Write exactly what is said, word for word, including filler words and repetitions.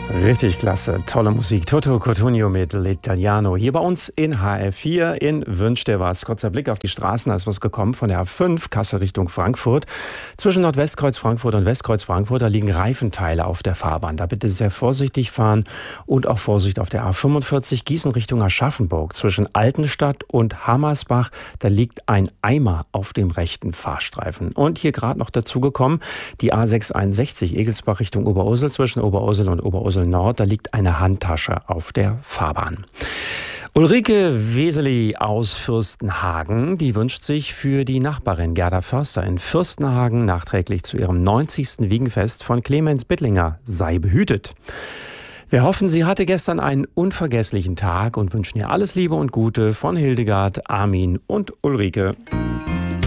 Richtig klasse, tolle Musik. Toto Cutugno mit L'Italiano. Hier bei uns in H F vier in Wünsch dir was. Kurzer Blick auf die Straßen, da ist was gekommen von der A fünf, Kassel Richtung Frankfurt. Zwischen Nordwestkreuz Frankfurt und Westkreuz Frankfurt, da liegen Reifenteile auf der Fahrbahn. Da bitte sehr vorsichtig fahren und auch Vorsicht auf der A fünfundvierzig, Gießen Richtung Aschaffenburg. Zwischen Altenstadt und Hammersbach, da liegt ein Eimer auf dem rechten Fahrstreifen. Und hier gerade noch dazu gekommen, die A sechshunderteinundsechzig, Egelsbach Richtung Oberursel, zwischen Oberursel und Oberursel Nord, da liegt eine Handtasche auf der Fahrbahn. Ulrike Weseli aus Fürstenhagen, die wünscht sich für die Nachbarin Gerda Förster in Fürstenhagen nachträglich zu ihrem neunzigsten Wiegenfest von Clemens Bittlinger sei behütet. Wir hoffen, sie hatte gestern einen unvergesslichen Tag und wünschen ihr alles Liebe und Gute von Hildegard, Armin und Ulrike.